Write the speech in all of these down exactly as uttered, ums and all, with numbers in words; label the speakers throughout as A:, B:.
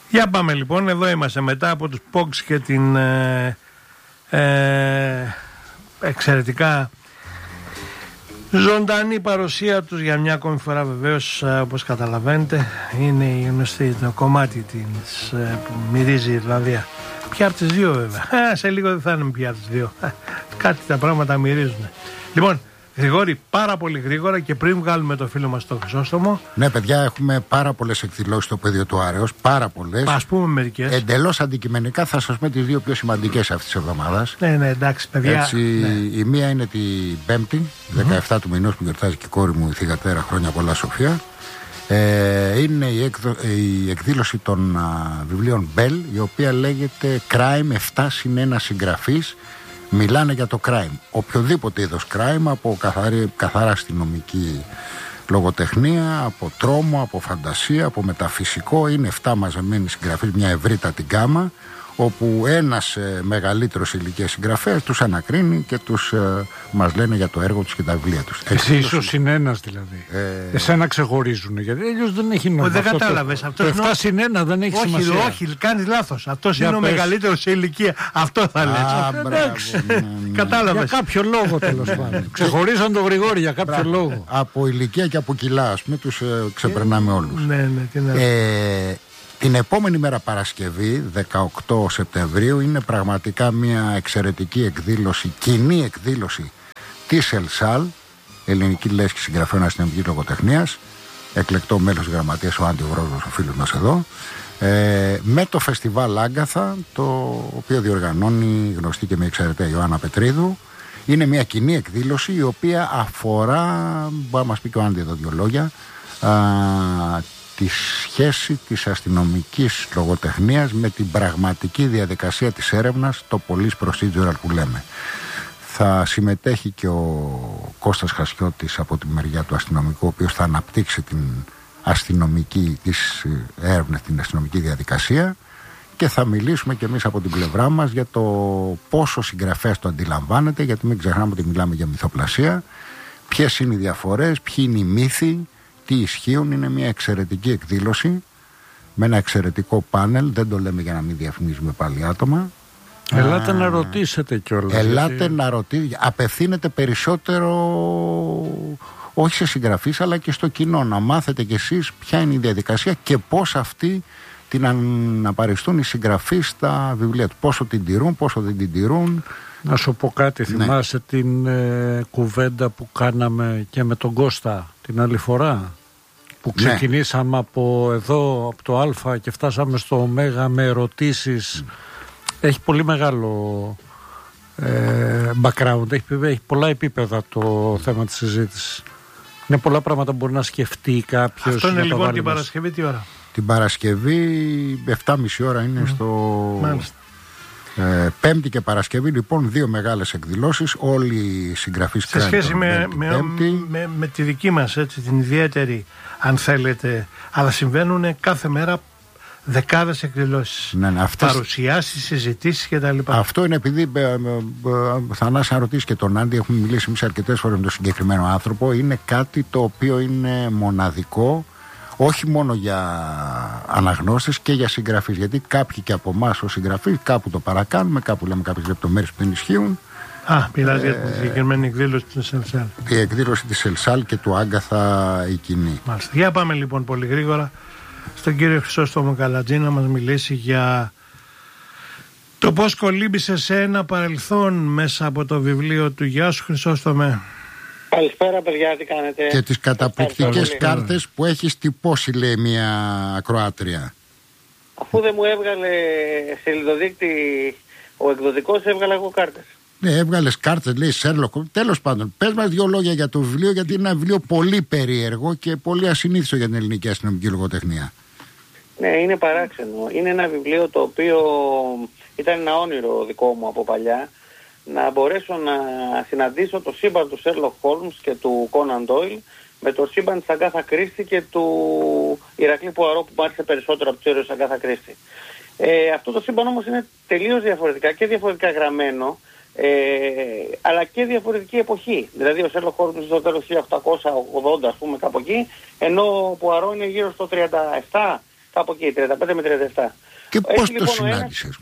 A: Για πάμε λοιπόν, εδώ είμαστε μετά από τους Pogs και την ε, ε, εξαιρετικά ζωντανή παρουσία τους για μια ακόμη φορά. Βεβαίως, όπως καταλαβαίνετε, είναι η γνωστή το κομμάτι της, ε, που μυρίζει η Ιρλανδία. Ποια από τις δύο βέβαια, ε, σε λίγο δεν θα είναι πια από τις δύο, κάτι τα πράγματα μυρίζουν. Λοιπόν, Γρηγόρη, πάρα πολύ γρήγορα και πριν βγάλουμε το φίλο μας στο Χρυσόστομο.
B: Ναι, παιδιά, έχουμε πάρα πολλές εκδηλώσεις στο πεδίο του Άρεως. Πάρα πολλές.
A: Ας πούμε μερικές.
B: Εντελώς αντικειμενικά θα σας πούμε τις δύο πιο σημαντικές αυτής της εβδομάδας.
A: Ναι, ναι, εντάξει, παιδιά.
B: Έτσι,
A: ναι.
B: Η μία είναι την Πέμπτη, δεκαεφτά mm-hmm. του μηνός που γιορτάζει και η κόρη μου η θυγατέρα, χρόνια πολλά Σοφία. Ε, είναι η, έκδο, η εκδήλωση των α, βιβλίων Bell, η οποία λέγεται Crime επτά συν ένα συγγραφής. Μιλάνε για το crime, οποιοδήποτε είδος crime, από καθαρή, καθαρά αστυνομική λογοτεχνία, από τρόμο, από φαντασία, από μεταφυσικό. Είναι εφτά μαζεμένοι συγγραφείς, μια ευρύτατη γκάμα, όπου ένας ε, μεγαλύτερος ηλικίας συγγραφέας τους ανακρίνει και τους ε, μας λένε για το έργο τους και τα βιβλία τους.
C: Εσύ ίσως είναι ένας δηλαδή. Ε... Εσένα ξεχωρίζουν, γιατί αλλιώς δεν έχει νόημα.
A: Δεν κατάλαβες.
C: Το εφτά συν ένα δεν έχει
A: όχι,
C: σημασία.
A: Όχι, όχι, κάνεις λάθος. Αυτός είναι πες. Ο μεγαλύτερος σε ηλικία. Αυτό θα λες.
B: Εντάξει. Ναι, ναι.
A: Κατάλαβες.
C: Για κάποιο λόγο τέλος πάντων. Ξεχωρίζαν τον Γρηγόρη για κάποιο Μπράβο. λόγο.
B: Από ηλικία και από κιλά, ας πούμε, τους ε, ξεπερνάμε όλους.
A: Ναι, ναι, τι να...
B: ε, Την επόμενη μέρα Παρασκευή, δεκαοκτώ Σεπτεμβρίου, είναι πραγματικά μια εξαιρετική εκδήλωση, κοινή εκδήλωση της ΕΛΣΑΛ, Ελληνική Λέσχη Συγγραφέων Αστυνομικής Λογοτεχνίας, εκλεκτό μέλος της γραμματείας ο Άντι Βρόσβος, ο φίλος μας εδώ, ε, με το φεστιβάλ Άγκαθα, το οποίο διοργανώνει η γνωστή και με εξαιρετέα Ιωάννα Πετρίδου. Είναι μια κοινή εκδήλωση η οποία αφορά, μπορεί να μας πει και ο Άντι εδώ δύο λόγια, α, τη σχέση της αστυνομικής λογοτεχνίας με την πραγματική διαδικασία της έρευνας, το police procedural που λέμε. Θα συμμετέχει και ο Κώστας Χασιώτης από τη μεριά του αστυνομικού, ο οποίος θα αναπτύξει την αστυνομική της έρευνα, την αστυνομική διαδικασία, και θα μιλήσουμε και εμείς από την πλευρά μας για το πόσο συγγραφέας το αντιλαμβάνεται, γιατί μην ξεχνάμε ότι μιλάμε για μυθοπλασία, ποιες είναι οι διαφορές, ποιοι είναι οι μύθοι, τι ισχύουν. Είναι μια εξαιρετική εκδήλωση με ένα εξαιρετικό πάνελ. Δεν το λέμε για να μην διαφημίζουμε πάλι άτομα.
C: Ελάτε Α, να ρωτήσετε κιόλας.
B: Ελάτε
C: γιατί...
B: να ρωτήσετε. Απευθύνεται περισσότερο όχι σε συγγραφείς αλλά και στο κοινό. Να μάθετε κι εσείς ποια είναι η διαδικασία και πώς αυτοί την αναπαριστούν οι συγγραφείς στα βιβλία του. Πόσο την τηρούν, πόσο δεν την τηρούν.
C: Να σου πω κάτι, ναι. Θυμάσαι την ε, κουβέντα που κάναμε και με τον Κώστα την άλλη φορά, που ξεκινήσαμε ναι. από εδώ, από το Α και φτάσαμε στο Ω με ερωτήσεις. Mm. Έχει πολύ μεγάλο ε, background, έχει, έχει πολλά επίπεδα το θέμα της συζήτησης. Είναι πολλά πράγματα που μπορεί να σκεφτεί κάποιος.
A: Αυτό είναι λοιπόν την Παρασκευή τι ώρα?
B: Την Παρασκευή εφτά και μισή ώρα είναι mm. στο...
A: Μάλιστα.
B: Ε, Πέμπτη και Παρασκευή λοιπόν δύο μεγάλες εκδηλώσεις, όλοι οι συγγραφείς
A: σε σχέση με, με, με, με τη δική μας έτσι, την ιδιαίτερη αν θέλετε, αλλά συμβαίνουν κάθε μέρα δεκάδες εκδηλώσεις,
B: ναι, ναι, αυτές...
A: παρουσιάσεις, συζητήσεις κτλ.
B: Αυτό είναι επειδή ε, ε, ε, Θανάση, αν ρωτήσεις και τον Άντι, έχουμε μιλήσει εμείς αρκετές φορές με τον συγκεκριμένο άνθρωπο, είναι κάτι το οποίο είναι μοναδικό, όχι μόνο για αναγνώστες και για συγγραφείς. Γιατί κάποιοι και από εμάς ως συγγραφείς κάπου το παρακάνουμε, κάπου λέμε κάποιες λεπτομέρειες που δεν ισχύουν.
A: Α, μιλάς ε, για τη συγκεκριμένη εκδήλωση της ΕΛΣΑΛ.
B: Η εκδήλωση της ΕΛΣΑΛ και του Άγκαθα η κοινή.
A: Μάλιστα. Για πάμε λοιπόν πολύ γρήγορα στον κύριο Χρυσόστομο Καλατζή να μας μιλήσει για το πώς κολύμπησε σε ένα παρελθόν μέσα από το βιβλίο του. Γεια σου Χρυσόστομε.
D: Καλησπέρα παιδιά, τι κάνετε?
B: Και τις καταπληκτικές κάρτες που έχεις τυπώσει, λέει μια ακροάτρια.
D: Αφού δεν μου έβγαλε σελιδοδείκτη ο εκδοτικός, έβγαλα εγώ κάρτες.
B: Ναι, έβγαλες κάρτες, λέει Σέρλοκ. Τέλος πάντων, πες μας δύο λόγια για το βιβλίο, γιατί είναι ένα βιβλίο πολύ περίεργο και πολύ ασυνήθιστο για την ελληνική αστυνομική λογοτεχνία.
D: Ναι, είναι παράξενο. Είναι ένα βιβλίο το οποίο ήταν ένα όνειρο δικό μου από παλιά, να μπορέσω να συναντήσω το σύμπαν του Sherlock Holmes και του Conan Doyle με το σύμπαν της Αγκάθα Κρίστη και του Ηρακλή Πουαρό, που μου άρεσε περισσότερο από τους ήρωες Αγκάθα Κρίστη. Ε, αυτό το σύμπαν όμως είναι τελείως διαφορετικά και διαφορετικά γραμμένο, ε, αλλά και διαφορετική εποχή. Δηλαδή ο Sherlock Holmes στο τέλος χίλια οκτακόσια ογδόντα, ας πούμε, κάπου εκεί, ενώ ο Πουαρό είναι γύρω στο τριάντα επτά κάπου εκεί, τριάντα πέντε με τριάντα επτά.
B: Και πώς το λοιπόν, συνάντησες?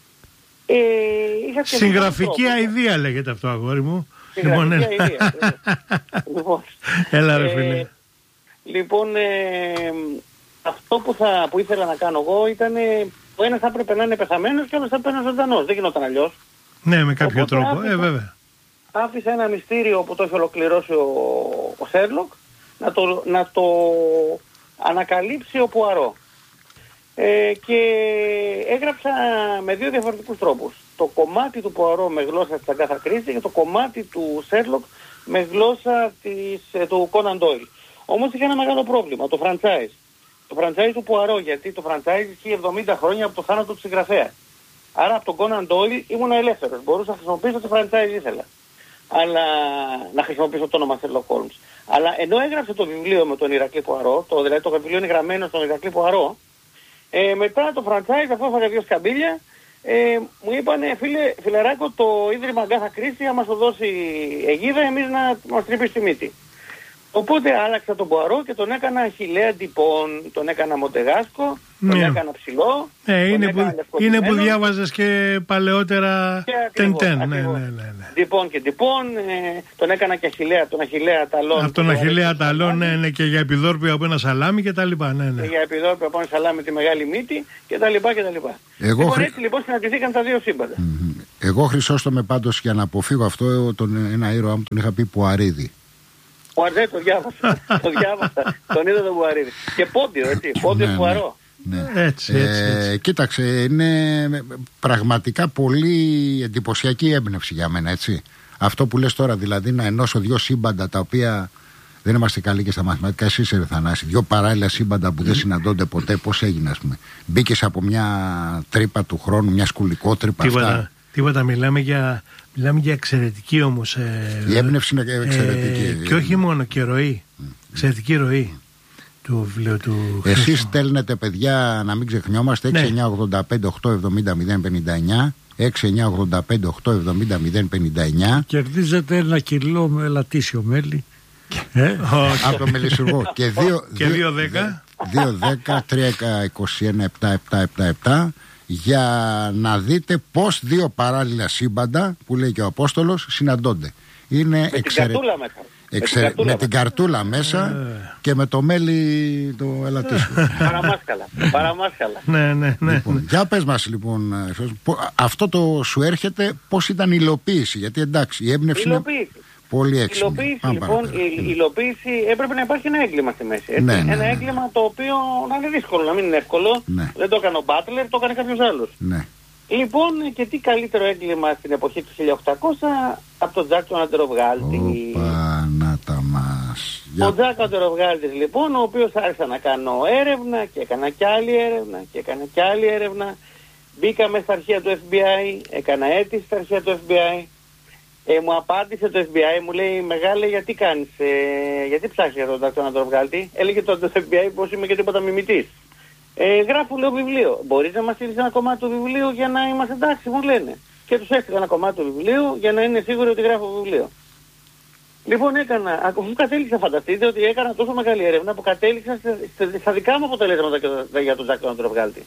D: Ε,
A: Συγγραφική αηδία λέγεται αυτό, αγόρι μου.
D: Συγγραφική αηδία. Λοιπόν,
A: έλα ρε φίλε.
D: Ε, λοιπόν, ε, αυτό που, θα, που ήθελα να κάνω εγώ ήταν ο ένας θα έπρεπε να είναι πεθαμένος και ο άλλος θα έπρεπε να είναι ζωντανός. Δεν γινόταν αλλιώς.
A: Ναι, με κάποιο
D: Οπότε
A: τρόπο.
D: Άφησα,
A: ε, βέβαια.
D: άφησα ένα μυστήριο που το έχει ολοκληρώσει ο, ο Σέρλοκ να το, να το ανακαλύψει ο Πουαρό. Ε, και έγραψα με δύο διαφορετικούς τρόπους. Το κομμάτι του Πουαρό με γλώσσα της Αγκάθα Κρίστη και το κομμάτι του Σέρλοκ με γλώσσα της, ε, του Κόναν Ντόιλ. Όμως είχε ένα μεγάλο πρόβλημα, το franchise. Το franchise του Πουαρό, γιατί το franchise είχε εβδομήντα χρόνια από το θάνατο του συγγραφέα. Άρα από τον Κόναν Ντόιλ ήμουν ελεύθερος. Μπορούσα να χρησιμοποιήσω το franchise ήθελα. Αλλά να χρησιμοποιήσω το όνομα Sherlock Holmes. Αλλά ενώ έγραψε το βιβλίο με τον Ηρακλή Πουαρό, το, δηλαδή το βιβλίο είναι γραμμένο στον Ηρακλή Πουαρό, ε, μετά το franchise, αφού έφαγα δύο σκαμπίλια, ε, μου είπανε φίλε, φιλεράκο, το Ίδρυμα Αγκάθα Κρίστη θα μας το δώσει αιγίδα, εμείς να μας τρυπήσει τη μύτη. Οπότε άλλαξα τον Πουαρό και τον έκανα Αχιλλέα Ντυπών, τον έκανα Μοντεγάσκο, τον
A: ναι.
D: έκανα Ψηλό.
A: Ε, είναι, που, είναι που διάβαζες και παλαιότερα Τεντέν. Ναι, ναι, ναι, ναι.
D: Ντυπών και Ντυπών, ε, τον έκανα και Αχιλλέα, τον Αχιλλέα Αταλών.
A: Από τον Αχιλλέα Αταλών, ναι, ναι, και για επιδόρπιο από ένα σαλάμι και τα λοιπά. Ναι, ναι.
D: Και για επιδόρπιο από ένα σαλάμι τη μεγάλη μύτη και τα λοιπά και τα λοιπά. Εγώ λοιπόν, χρη... έτσι λοιπόν συναντηθήκαν τα δύο σύμπαντα.
B: Mm-hmm. Εγώ Χρυσόστομε πάντως για να αποφύγω αυτό, τον, ένα ήρωα μου τον είχα πει Πουαρίδη.
D: Πουαρίδη, το διάβασα. το διάβασα. Τον είδα τον Πουαρίδη. Και πόντιο, έτσι. Πόντιο ναι, Πουαρό.
B: Ναι.
A: Έτσι, έτσι, έτσι.
B: Ε, κοίταξε, είναι πραγματικά πολύ εντυπωσιακή έμπνευση για μένα, έτσι. Αυτό που λες τώρα, δηλαδή να ενώσω δύο σύμπαντα τα οποία δεν είμαστε καλοί και στα μαθηματικά. Εσύ είσαι, Θανάση, δύο παράλληλα σύμπαντα που δεν συναντώνται ποτέ. Πώς έγινε, ας πούμε? Μπήκες από μια τρύπα του χρόνου, μια σκουλικότρύπα.
A: Τίποτα, τίποτα, μιλάμε για. Μιλάμε για εξαιρετική όμως. Ε,
B: η έμπνευση είναι εξαιρετική.
A: Ε, και όχι μόνο και ροή. Mm. Εξαιρετική ροή του βιβλίου του.
B: Εσείς στέλνετε, παιδιά, να μην ξεχνιόμαστε, έξι εννιά ογδόντα πέντε οκτώ εβδομήντα μηδέν πενήντα εννιά. έξι εννιά ογδόντα πέντε οκτώ εβδομήντα μηδέν πενήντα εννιά.
C: Κερδίζετε ένα κιλό με λατήσιο μέλι. ε?
B: Από το μελισσουργό. Και
A: δύο δέκα
B: δύο δέκα τρία είκοσι ένα επτά επτά επτά επτά. Για να δείτε πως δύο παράλληλα σύμπαντα, που λέει και ο Απόστολος, συναντώνται. Είναι
D: με,
B: εξαιρε...
D: την καρτούλα μέσα.
B: Εξαιρε... με την καρτούλα, με την καρτούλα μέσα ε... και με το μέλι το ελαττίσιο.
D: Παραμάσκαλα. Παραμάσκαλα.
A: ναι, ναι, ναι,
B: λοιπόν,
A: ναι.
B: Για πες μας λοιπόν, αυτό το σου έρχεται, πώς ήταν η υλοποίηση? Γιατί εντάξει, η έμπνευση
D: υλοποίηση.
B: είναι πολύ έξυπνη.
D: Υλοποίηση, λοιπόν, η υλοποίηση έπρεπε να υπάρχει ένα έγκλημα στη μέση. Έτσι.
B: Ναι, ναι,
D: ένα
B: ναι.
D: έγκλημα το οποίο να είναι δύσκολο, να μην είναι εύκολο.
B: Ναι.
D: Δεν το έκανε ο Μπάτλερ, το έκανε κάποιος άλλος.
B: Ναι.
D: Λοιπόν, και τι καλύτερο έγκλημα στην εποχή του χίλια οκτακόσια από τον Τζακ τον Αντεροβγάλτη.
B: Ωπα, να τα μας.
D: Ο Τζακ ο Αντεροβγάλτης λοιπόν, ο οποίος άρχισα να κάνω έρευνα και έκανα κι άλλη έρευνα και έκανα κι άλλη έρευνα. Μπήκαμε στα αρχεία του εφ μπι άι, έκανα αίτηση στα αρχεία του εφ μπι άι. Ε, μου απάντησε το εφ μπι άι, μου λέει μεγάλε γιατί κάνεις, ε, γιατί ψάχνεις για τον Τζακ τον Αντεροβγάλτη? Έλεγε το εφ μπι άι πως είμαι και τίποτα μιμητής. Ε, γράφω λέω βιβλίο. Μπορείς να μας στείλεις ένα κομμάτι του βιβλίου για να είμαστε εντάξει, μου λένε. Και τους έστειλα ένα κομμάτι του βιβλίου για να είναι σίγουροι ότι γράφω βιβλίο. Λοιπόν έκανα, αφού κατέληξα, φανταστείτε ότι έκανα τόσο μεγάλη έρευνα που κατέληξα στα δικά μου αποτελέσματα για τον Τζακ τον Αντεροβγάλτη.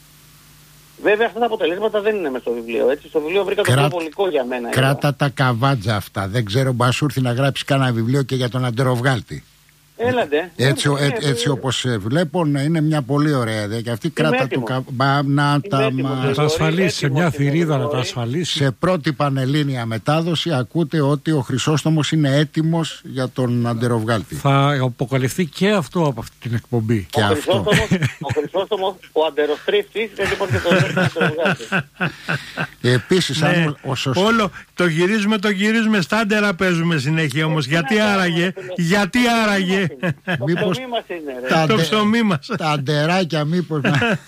D: Βέβαια αυτά τα αποτελέσματα δεν είναι μες στο βιβλίο. Έτσι. Στο βιβλίο βρήκα Κρά... το πιο βολικό για μένα.
B: Κράτα εδώ. Τα καβάτζα αυτά. Δεν ξέρω αν σου έρθει να γράψεις κανένα βιβλίο και για τον Αντεροβγάλτη.
D: Έλατε.
B: Έτσι, ε, έτσι, έτσι όπως βλέπω είναι μια πολύ ωραία ιδέα. Και αυτή κράτα του καβάτζα. Να τα μας.
C: Τα ασφαλίσει σε μια θηρίδα, να τα ασφαλίσει.
B: Σε πρώτη πανελλήνια μετάδοση ακούτε ότι ο Χρυσόστομος είναι έτοιμος για τον Αντεροβγάλτη.
C: Θα αποκαλυφθεί και αυτό από αυτή την εκπομπή.
B: Και
D: ο
B: αυτό.
D: Ο Χρυσόστομος, ο Αντεροστρίφτης, δεν υπάρχει και τον Αντεροβγάλτη.
B: Επίσης, αν ο σωστός.
A: Όλο το γυρίζουμε, το γυρίζουμε, στάντερα παίζουμε συνέχεια όμως. Γιατί άραγε, γιατί άραγε.
B: Μήπως
A: το ψωμί μας.
B: Τα αντεράκια μήπως.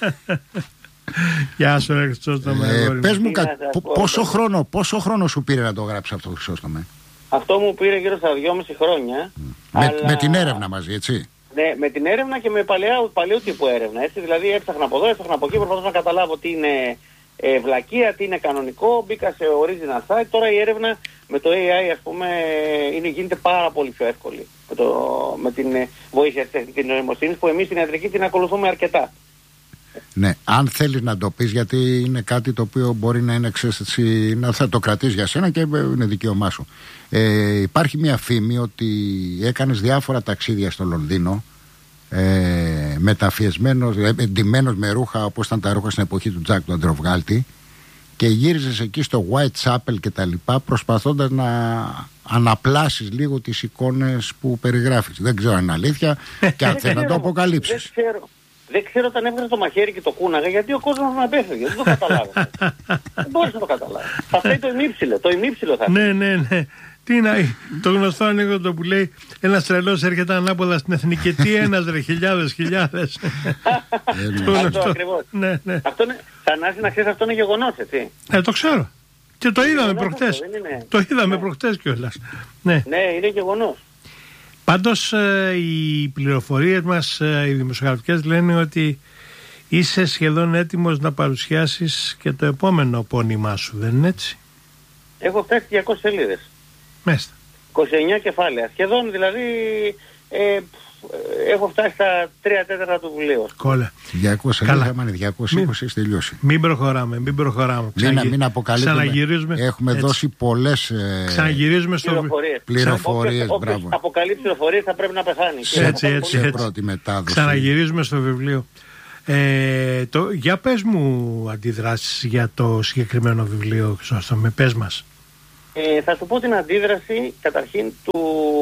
A: Γεια σου ρε Χρυσόστομε.
B: Πες μου πόσο χρόνο, πόσο χρόνο σου πήρε να το γράψεις αυτό, Χρυσόστομε?
D: Αυτό μου πήρε γύρω στα δυόμιση χρόνια.
B: Με την έρευνα μαζί, έτσι?
D: Ναι, με την έρευνα και με παλαιού τύπου έρευνα. Έτσι, δηλαδή έψαχνα από εδώ, έψαχνα από εκεί, προσπαθούσα να καταλάβω τι είναι ε, βλακεία, τι είναι κανονικό. Μπήκα σε original site. Τώρα η έρευνα με το έι άι, ας πούμε, είναι, γίνεται πάρα πολύ πιο εύκολη. Με, το, με την βοήθεια της τεχνητής νοημοσύνης που εμείς στην ιατρική την ακολουθούμε αρκετά.
B: Ναι, αν θέλεις να το πεις, γιατί είναι κάτι το οποίο μπορεί να είναι εξαίσθηση, να θα το κρατήσεις για σένα και είναι δικαίωμά σου. Ε, υπάρχει μια φήμη ότι έκανες διάφορα ταξίδια στο Λονδίνο, ε, μεταφιεσμένος, ε, εντυμένος με ρούχα όπως ήταν τα ρούχα στην εποχή του Τζακ του Αντροβγάλτη, και γύριζες εκεί στο Whitechapel και τα λοιπά, προσπαθώντας να αναπλάσεις λίγο τις εικόνες που περιγράφεις. Δεν ξέρω αν είναι αλήθεια και αν θέλει να το αποκαλύψεις.
D: Δεν ξέρω. Δεν ξέρω όταν έβγαζε το μαχαίρι και το κούναγε, γιατί ο κόσμος να πέφευγε. Δεν το καταλάβω. Δεν μπορείς να το καταλάβει. Θα φταίει το ημίψιλο. Το ημίψιλο θα
A: Ναι, ναι, ναι. Τι είναι το γνωστό ανέκδοτο που λέει ένας τρελός έρχεται ανάποδα στην Εθνική. Τι ένας ρε, χιλιάδες, χιλιάδες.
D: Αυτό ακριβώς.
A: Ναι, ναι.
D: Αυτό είναι, Θανάση, να ξέρεις, αυτό είναι γεγονός, έτσι.
A: Ε, το ξέρω. Και το είδαμε προχτές. Το είδαμε προχτές κιόλας. Ναι,
D: ναι, είναι γεγονός.
A: Πάντως ε, οι πληροφορίες μας, ε, οι δημοσιογραφικές, λένε ότι είσαι σχεδόν έτοιμος να παρουσιάσεις και το επόμενο πόνημά σου, δεν είναι έτσι?
D: Έχω φτάσει διακόσιες σελίδες.
A: Μέστα.
D: είκοσι εννιά κεφάλαια. Σχεδόν δηλαδή ε, έχω φτάσει στα τρία τέταρτα του βιβλίου.
A: Κόλλα.
B: διακόσιες σελίδες, άμα είναι διακόσιες είκοσι, έχει τελειώσει.
A: Μην προχωράμε, μην προχωράμε.
B: Μην, μην αποκαλύπτουμε. Έχουμε έτσι δώσει πολλές ε,
A: ξαναγυρίζουμε στο
D: πληροφορίες.
B: πληροφορίες.
D: Όποιος αποκαλύψει πληροφορίες θα πρέπει να πεθάνει.
A: Έτσι, έτσι, έτσι, έτσι.
B: Πρώτη μετάδοση.
A: Ξαναγυρίζουμε στο βιβλίο. Ε, το, για πες μου αντιδράσεις για το συγκεκριμένο βιβλίο, Χρυσόστομε, με πες μας.
D: Ε, θα σου πω την αντίδραση καταρχήν του,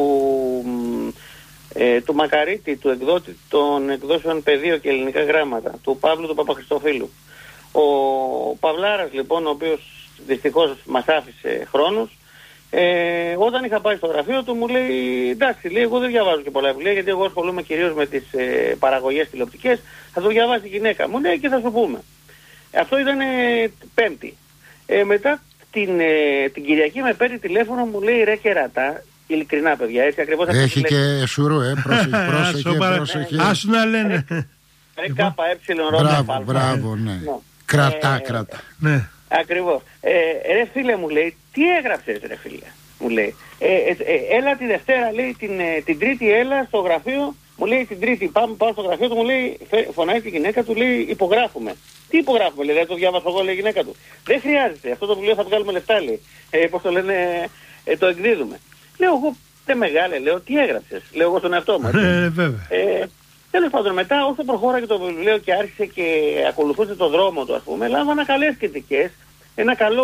D: ε, του Μακαρίτη, του εκδότη των εκδόσεων Πεδίο και Ελληνικά Γράμματα, του Παύλου του Παπαχριστοφίλου. Ο Παυλάρας λοιπόν, ο οποίος δυστυχώς μας άφησε χρόνους, ε, όταν είχα πάει στο γραφείο του μου λέει, εντάξει, λέει, εγώ δεν διαβάζω και πολλά βιβλία, γιατί εγώ ασχολούμαι κυρίως με τις ε, παραγωγές τηλεοπτικές, θα το διαβάσει η γυναίκα μου, ναι, και θα σου πούμε. Αυτό ήταν ε, Πέμπτη. Ε, μετά την, ε, την Κυριακή με παίρνει τηλέφωνο, μου λέει, ρε κερατά, ειλικρινά παιδιά, έτσι ακριβώς.
B: Έχει και σουρού, ε, πρόσεχε, πρόσεχε, πρόσεχε.
A: Άσου να λένε.
D: Ρε κάπα, έψιλον, ρότα,
B: μπράβο, μπράβο, ναι. Κρατά, κρατά.
A: Ναι.
D: Ακριβώς. Ε, ρε φίλε, μου λέει, τι έγραψες ρε φίλε, μου λέει. Ε, ε, ε, έλα τη Δευτέρα, λέει, την, ε, την Τρίτη έλα στο γραφείο, μου λέει την Τρίτη πάμε, πάω στο γραφείο του, μου λέει, φωνάει τη γυναίκα του, λέει, υπογράφουμε. Τι υπογράφουμε, λέει, δεν το διάβασα εγώ, λέει η γυναίκα του. Δεν χρειάζεται, αυτό το βιβλίο θα βγάλουμε λεφτά, λέει. Ε, πώς το λένε, ε, το εκδίδουμε. Λέω εγώ, δεν μεγάλε, λέω, τι έγραψες, λέω εγώ στον εαυτό μου.
A: Ναι, βέβαια.
D: Ε, Τέλος πάντων, μετά όσο προχώραγε το βιβλίο και άρχισε και ακολουθούσε το δρόμο του, ας πούμε, λάμβανα καλές κριτικές, ένα καλό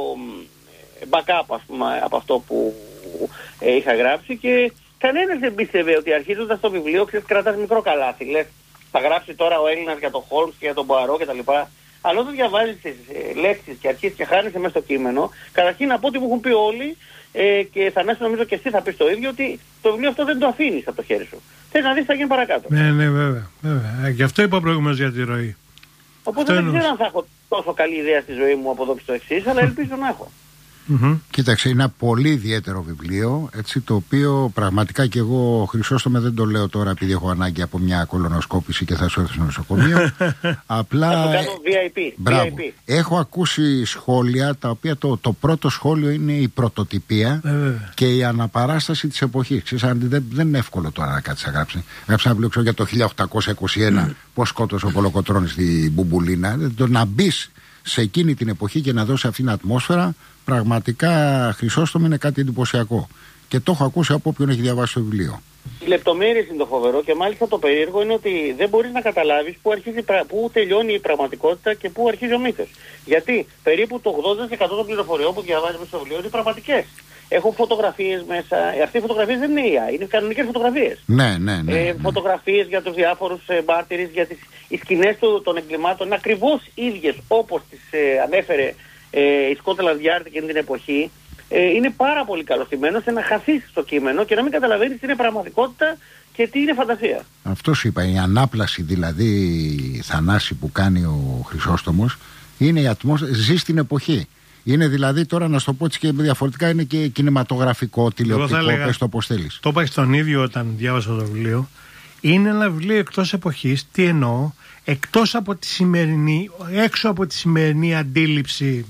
D: backup, ας πούμε, από αυτό που ε, είχα γράψει, και κανένας δεν πίστευε ότι αρχίζοντας το βιβλίο, ξέρεις, κρατάς μικρό καλάθι, λες, θα γράψει τώρα ο Έλληνας για τον Χόλμς και για τον Πουαρό κτλ. Αλλά όταν διαβάζεις τις ε, λέξεις και αρχίσεις και χάνεσαι μέσα στο κείμενο, καταρχήν να πω ότι μου έχουν πει όλοι, ε, και Θανάση νομίζω και εσύ θα πεις το ίδιο, ότι το βιβλίο αυτό δεν το αφήνεις από το χέρι σου. Θες να δεις τι θα γίνει παρακάτω.
A: Ναι, ναι, βέβαια. βέβαια. Γι' αυτό είπα προηγουμένως για τη ροή.
D: Οπότε αυτό δεν ξέρω αν θα έχω τόσο καλή ιδέα στη ζωή μου από εδώ και στο εξής, αλλά ελπίζω να έχω.
B: Mm-hmm. Κοίταξε, είναι ένα πολύ ιδιαίτερο βιβλίο, έτσι, το οποίο πραγματικά και εγώ, Χρυσόστομε, δεν το λέω τώρα επειδή έχω ανάγκη από μια κολονοσκόπηση και θα σου έρθει στο νοσοκομείο. Απλά.
D: Θα το κάνω βι άι πι.
B: Μπράβο.
D: βι άι πι.
B: Έχω ακούσει σχόλια, τα οποία το, το πρώτο σχόλιο είναι η πρωτοτυπία
A: ε,
B: και η αναπαράσταση της εποχής. Ξέρεις, δεν, δεν είναι εύκολο τώρα να κάτσει να γράψει. Γράψει ένα βιβλίο, ξέρω, για το χίλια οκτακόσια είκοσι ένα, πώς σκότωσε ο Κολοκοτρώνης στη Μπουμπουλίνα. Το να μπει σε εκείνη την εποχή και να δώσει αυτήν την ατμόσφαιρα, πραγματικά, Χρυσόστομο, είναι κάτι εντυπωσιακό. Και το έχω ακούσει από όποιον έχει διαβάσει το βιβλίο. Οι
D: λεπτομέρειες είναι το φοβερό, και μάλιστα το περίεργο είναι ότι δεν μπορείς να καταλάβεις πού, αρχίζει, πού τελειώνει η πραγματικότητα και πού αρχίζει ο μύθος. Γιατί περίπου το ογδόντα τοις εκατό των πληροφοριών που διαβάζεις στο βιβλίο είναι πραγματικές. Έχουν φωτογραφίες μέσα. Αυτές οι φωτογραφίες δεν είναι ι άι, είναι κανονικές φωτογραφίες.
B: Ναι, ναι, ναι.
D: Ε, φωτογραφίες για τους διάφορους ε, μάρτυρες, για τις οι σκηνές του, των εγκλημάτων, είναι ακριβώς ίδιες όπως τις ε, ανέφερε ε, η Scotland Yard εκείνη την εποχή. Ε, είναι πάρα πολύ καλωστημένο σε να χαθείς στο κείμενο και να μην καταλαβαίνεις τι είναι πραγματικότητα και τι είναι φαντασία. Αυτό σου
B: είπα, η ανάπλαση δηλαδή, Θανάση, που κάνει ο Χρυσόστομος, είναι η ατμόσφαιρα, ζει στην εποχή. Είναι δηλαδή, τώρα να σου το πω έτσι και διαφορετικά, είναι και κινηματογραφικό, τηλεοπτικό, πες το πώς θέλεις.
A: Το είπα στον ίδιο όταν διάβασα το βιβλίο. Είναι ένα βιβλίο εκτός εποχής. Τι εννοώ? Εκτός από τη σημερινή, έξω από τη σημερινή αντίληψη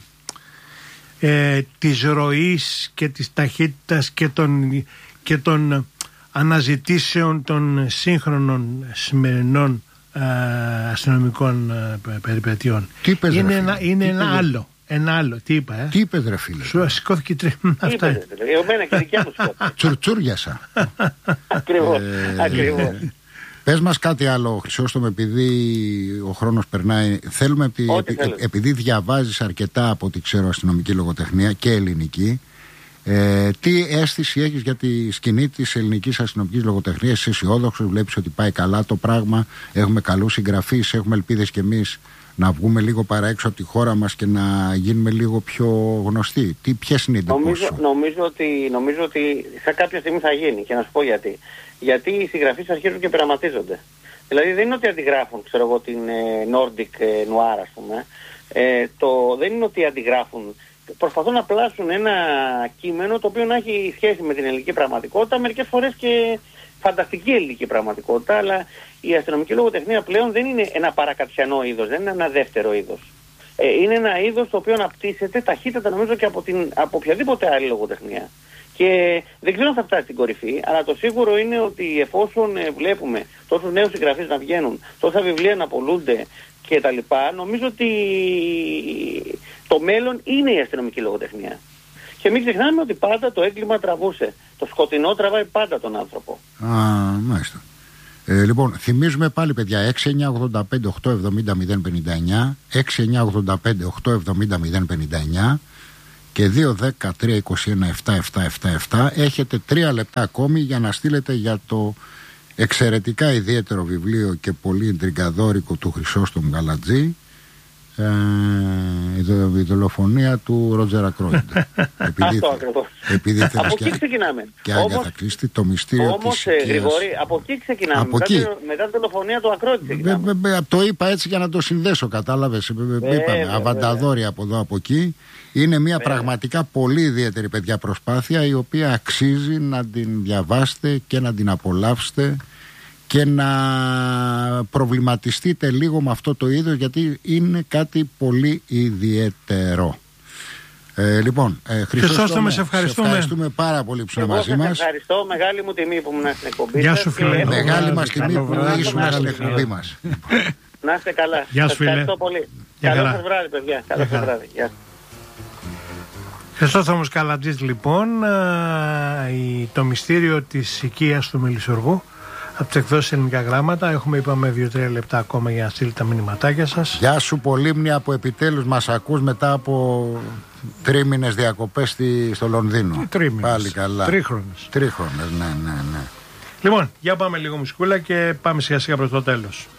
A: ε, της ροής και της ταχύτητας και των, και των αναζητήσεων των σύγχρονων σημερινών ε, αστυνομικών ε, περιπετειών.
B: Τι είπες,
A: είναι
B: ρε,
A: ένα, είναι
B: τι
A: ένα
B: είπες,
A: άλλο. Ένα άλλο. Τι είπα, ε?
B: Τι είπες, ρε φίλε?
A: Σου σηκώθηκε τρίμα. Αυτά.
D: Εμένα και δικιά μου σηκώθηκε.
B: Τσουρτσούριασα.
D: Ακριβώς.
B: Ε,
D: Ακριβώς.
B: Πες μας κάτι άλλο, Χρυσόστομο, επειδή ο χρόνος περνάει. Θέλουμε, επει, επει, επειδή διαβάζεις αρκετά από ό,τι ξέρω αστυνομική λογοτεχνία και ελληνική, ε, τι αίσθηση έχεις για τη σκηνή της ελληνικής αστυνομικής λογοτεχνίας? Είσαι αισιόδοξος, βλέπεις ότι πάει καλά το πράγμα, έχουμε καλούς συγγραφείς, έχουμε ελπίδες κι εμείς να βγούμε λίγο παρά έξω από τη χώρα μας και να γίνουμε λίγο πιο γνωστοί? Τι, ποιες είναι οι εντυπώσεις σου?
D: Νομίζω ότι, νομίζω ότι σε κάποια στιγμή θα γίνει, και να σου πω γιατί. Γιατί οι συγγραφείς αρχίζουν και πειραματίζονται. Δηλαδή δεν είναι ότι αντιγράφουν, ξέρω εγώ, την ε, Nordic ε, Noir, ας πούμε. Ε, το, δεν είναι ότι αντιγράφουν. Προσπαθούν να πλάσουν ένα κείμενο το οποίο να έχει σχέση με την ελληνική πραγματικότητα, μερικές φορές και φανταστική ελληνική πραγματικότητα, αλλά η αστυνομική λογοτεχνία πλέον δεν είναι ένα παρακατιανό είδος, δεν είναι ένα δεύτερο είδος. Ε, είναι ένα είδος το οποίο αναπτύσσεται ταχύτατα, νομίζω, και από, την, από οποιαδήποτε άλλη λογοτεχνία. Και δεν ξέρω αν θα φτάσει στην κορυφή, αλλά το σίγουρο είναι ότι εφόσον ε, βλέπουμε τόσους νέους συγγραφείς να βγαίνουν, τόσα βιβλία να πωλούνται κτλ., νομίζω ότι το μέλλον είναι η αστυνομική λογοτεχνία. Και μην ξεχνάμε ότι πάντα το έγκλημα τραβούσε. Το σκοτεινό τραβάει πάντα τον άνθρωπο.
B: Α, μάλιστα. Ε, λοιπόν, θυμίζουμε πάλι, παιδιά, έξι εννιά ογδόντα πέντε οκτώ εβδομήντα μηδέν πενήντα εννιά, έξι εννιά ογδόντα πέντε οκτώ εβδομήντα μηδέν πενήντα εννιά και δύο δέκα τρία είκοσι ένα επτά επτά επτά επτά. Έχετε τρία λεπτά ακόμη για να στείλετε για το εξαιρετικά ιδιαίτερο βιβλίο και πολύ εντριγκαδόρικο του Χρυσόστομου Γαλατζή, ε, η δολοφονία του Ρότζερ Ακρόιντ. επειδή, επειδή
D: από εκεί ξεκινάμε.
B: Και Άγαθα Κρίστη, το μυστήριο
D: όμως,
B: της οικίας.
D: Γρηγόρη, από εκεί ξεκινάμε.
B: Από
D: μετά,
B: εκεί.
D: μετά την δολοφονία του Ακρόιντ ξεκινάμε.
B: Βε, βε, το είπα έτσι για να το συνδέσω, κατάλαβες. Είπαμε, αβανταδόροι από εδώ από εκεί. Είναι μια βέβαια. πραγματικά πολύ ιδιαίτερη, παιδιά, προσπάθεια, η οποία αξίζει να την διαβάσετε και να την απολαύσετε και να προβληματιστείτε λίγο με αυτό το είδος, γιατί είναι κάτι πολύ ιδιαίτερο. Ε, λοιπόν, ε, Χρυσόστομε, σε ευχαριστούμε. ευχαριστούμε πάρα πολύ που ήσουν μαζί μας.
D: Ευχαριστώ, μεγάλη μου τιμή που ήμουν στην εκπομπή.
A: Γεια σου, φίλε.
B: Μεγάλη μας τιμή που ήσουν στην εκπομπή μας.
D: Να είστε καλά.
A: Γεια σου, φίλε.
D: Ευχαριστώ πολύ. Καλό σας βράδυ, παιδιά. Καλό σας βράδυ. Γεια.
A: Χρυσόστομος Γαλατζής, λοιπόν, το μυστήριο της οικίας του Μελισσοργού, από τις εκδόσεις Ελληνικά Γράμματα. Έχουμε, είπαμε, δύο τρία λεπτά ακόμα για να στείλετε τα μηνυματάκια σας.
B: Γεια σου, Πολύμνια, που επιτέλους μας ακούς μετά από τρίμηνες διακοπές στη, στο Λονδίνο.
A: Τι τρίμηνες?
B: Πάλι καλά.
A: Τρίχρονες.
B: Τρίχρονες, ναι, ναι, ναι.
A: Λοιπόν, για πάμε λίγο μουσικούλα και πάμε σιγά σιγά προς το τέλος.